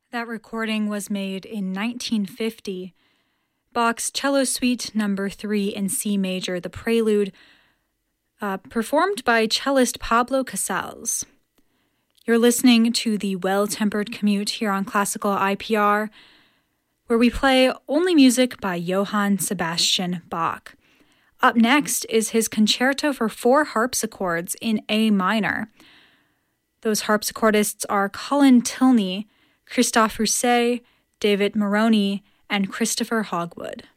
That recording was made in 1950. Bach's Cello Suite No. 3 in C major, the Prelude, performed by cellist Pablo Casals. You're listening to the Well-Tempered Commute here on Classical IPR, where we play only music by Johann Sebastian Bach. Up next is his Concerto for 4 harpsichords in A minor. Those harpsichordists are Colin Tilney, Christophe Rousset, David Moroni, and Christopher Hogwood.